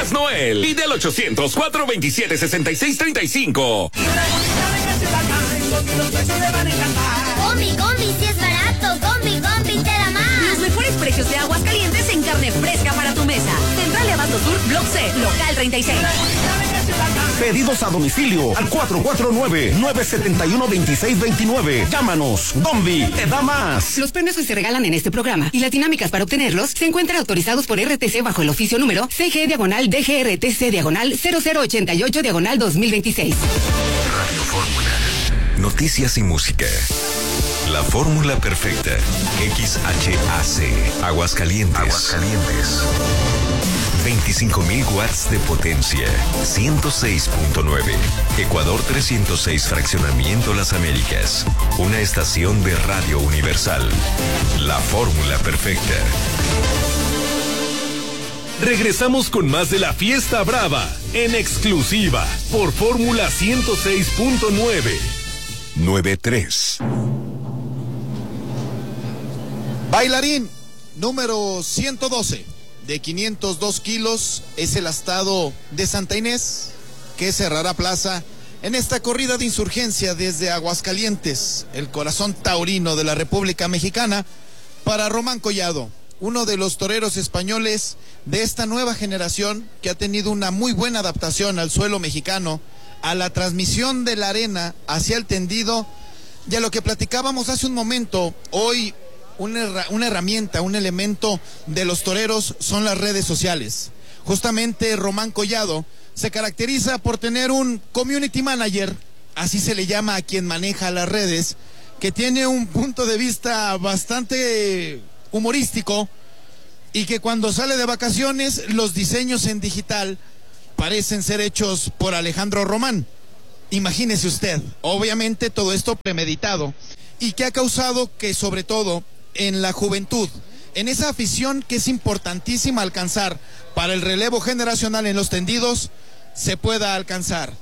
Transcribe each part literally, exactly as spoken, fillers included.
Gas Noel. Y del ochocientos, cuatrocientos veintisiete, sesenta y seis treinta y cinco. Combi, combi, si es barato. Combi, combi, te da más. Los mejores precios de Aguascalientes en carne fresca para tu mesa. Central de Abasto Sur, Block C, Local treinta y seis. Pedidos a domicilio al cuatro cuatro nueve, nueve siete uno, dos seis dos nueve. Llámanos. Combi, te da más. Los premios que se regalan en este programa y las dinámicas para obtenerlos se encuentran autorizados por R T C bajo el oficio número C G diagonal D G R T C diagonal cero cero ochenta y ocho diagonal dos mil veintiséis. Radio Fórmula. Noticias y música. La fórmula perfecta. X H A C. Aguascalientes. Aguascalientes. veinticinco mil watts de potencia. ciento seis punto nueve. Ecuador trescientos seis, Fraccionamiento Las Américas. Una estación de Radio Universal. La fórmula perfecta. Regresamos con más de la Fiesta Brava, en exclusiva, por Fórmula ciento seis punto nueve. nueve tres. Bailarín número ciento doce, de quinientos dos kilos, es el astado de Santa Inés, que cerrará plaza en esta corrida de insurgencia desde Aguascalientes, el corazón taurino de la República Mexicana, para Román Collado, uno de los toreros españoles de esta nueva generación que ha tenido una muy buena adaptación al suelo mexicano, a la transmisión de la arena hacia el tendido, y a lo que platicábamos hace un momento. Hoy una, una herramienta, un elemento de los toreros son las redes sociales. Justamente Román Collado se caracteriza por tener un community manager, así se le llama a quien maneja las redes, que tiene un punto de vista bastante humorístico, y que cuando sale de vacaciones los diseños en digital parecen ser hechos por Alejandro Román. Imagínese usted, obviamente todo esto premeditado, y que ha causado que, sobre todo en la juventud, en esa afición que es importantísima alcanzar para el relevo generacional en los tendidos, se pueda alcanzar.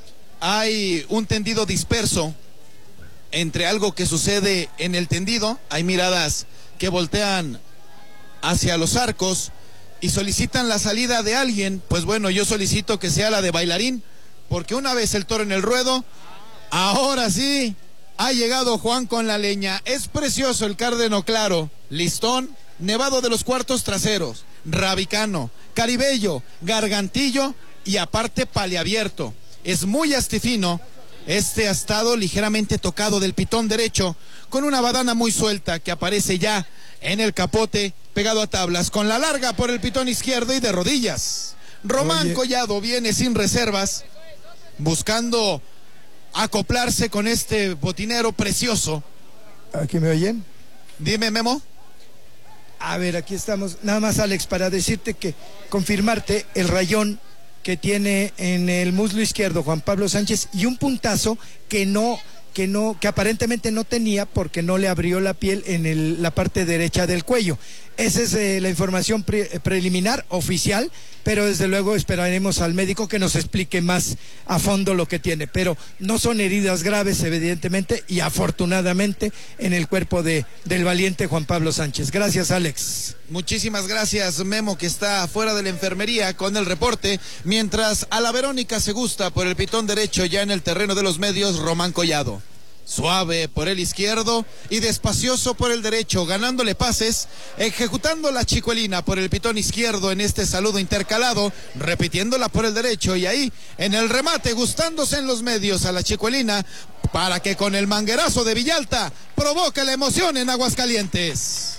Hay un tendido disperso entre algo que sucede en el tendido, hay miradas que voltean hacia los arcos y solicitan la salida de alguien. Pues bueno, yo solicito que sea la de Bailarín, porque una vez el toro en el ruedo, ahora sí ha llegado Juan con la leña. Es precioso el cárdeno claro, listón, nevado de los cuartos traseros, rabicano, caribello, gargantillo y aparte paliabierto. Es muy astifino este astado, ligeramente tocado del pitón derecho, con una badana muy suelta que aparece ya en el capote, pegado a tablas, con la larga por el pitón izquierdo y de rodillas. Román Oye. Collado viene sin reservas, buscando acoplarse con este botinero precioso. ¿Aquí me oyen? Dime, Memo. A ver, aquí estamos. Nada más, Alex, para decirte que, confirmarte el rayón que tiene en el muslo izquierdo Juan Pablo Sánchez, y un puntazo que no... que no, que aparentemente no tenía porque no le abrió la piel en el, la parte derecha del cuello. Esa es eh, la información pre, preliminar, oficial, pero desde luego esperaremos al médico que nos explique más a fondo lo que tiene. Pero no son heridas graves, evidentemente, y afortunadamente en el cuerpo de, del valiente Juan Pablo Sánchez. Gracias, Alex. Muchísimas gracias, Memo, que está fuera de la enfermería con el reporte, mientras a la Verónica se gusta por el pitón derecho, ya en el terreno de los medios, Román Collado. Suave por el izquierdo y despacioso por el derecho, ganándole pases, ejecutando la chicuelina por el pitón izquierdo en este saludo intercalado, repitiéndola por el derecho, y ahí en el remate gustándose en los medios a la chicuelina, para que con el manguerazo de Villalta provoque la emoción en Aguascalientes.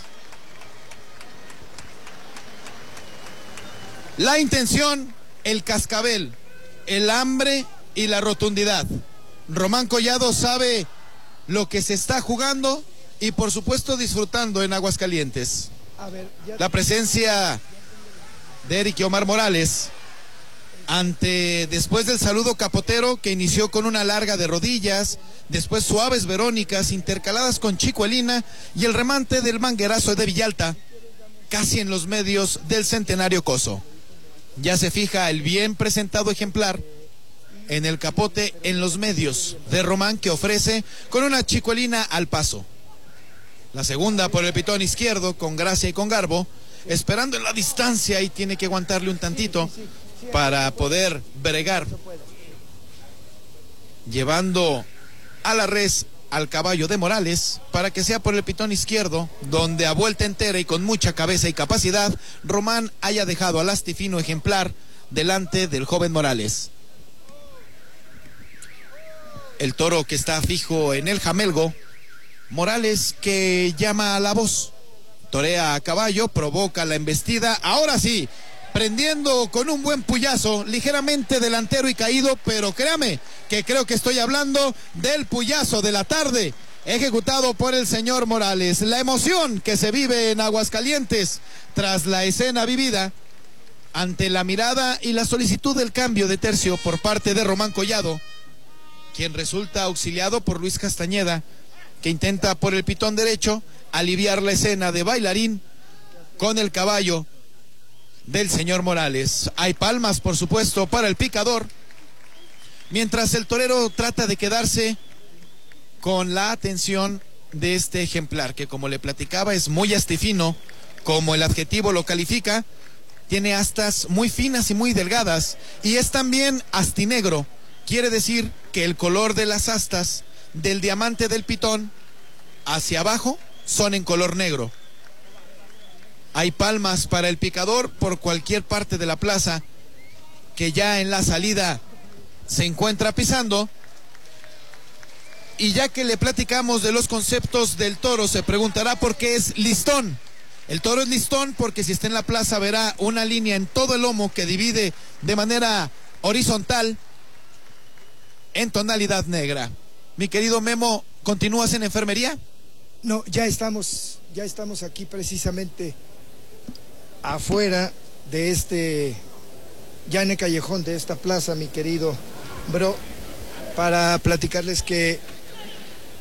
La intención, el cascabel, el hambre y la rotundidad. Román Collado sabe lo que se está jugando y por supuesto disfrutando en Aguascalientes. A ver, ya... La presencia de Eric y Omar Morales ante, después del saludo capotero que inició con una larga de rodillas, después suaves verónicas intercaladas con chicuelina y el remate del manguerazo de Villalta, casi en los medios del centenario coso. Ya se fija el bien presentado ejemplar en el capote en los medios de Román, que ofrece con una chicuelina al paso. La segunda por el pitón izquierdo, con gracia y con garbo, esperando en la distancia, y tiene que aguantarle un tantito. para poder bregar, llevando a la res al caballo de Morales para que sea por el pitón izquierdo, donde a vuelta entera y con mucha cabeza y capacidad, Román haya dejado al astifino ejemplar delante del joven Morales. El toro que está fijo en el jamelgo, Morales que llama a la voz, torea a caballo, provoca la embestida, ahora sí, prendiendo con un buen puyazo, ligeramente delantero y caído, pero créame que creo que estoy hablando del puyazo de la tarde, ejecutado por el señor Morales. La emoción que se vive en Aguascalientes tras la escena vivida, ante la mirada y la solicitud del cambio de tercio por parte de Román Collado, quien resulta auxiliado por Luis Castañeda, que intenta por el pitón derecho aliviar la escena de Bailarín con el caballo del señor Morales. Hay palmas, por supuesto, para el picador, mientras el torero trata de quedarse con la atención de este ejemplar, que como le platicaba es muy astifino, como el adjetivo lo califica, tiene astas muy finas y muy delgadas, y es también astinegro, quiere decir que el color de las astas del diamante del pitón hacia abajo son en color negro. Hay palmas para el picador por cualquier parte de la plaza, que ya en la salida se encuentra pisando. Y ya que le platicamos de los conceptos del toro, se preguntará por qué es listón. El toro es listón porque si está en la plaza verá una línea en todo el lomo que divide de manera horizontal en tonalidad negra. Mi querido Memo, ¿continúas en enfermería? No, ya estamos, ya estamos aquí precisamente afuera de este, ya en el callejón de esta plaza, mi querido bro, para platicarles que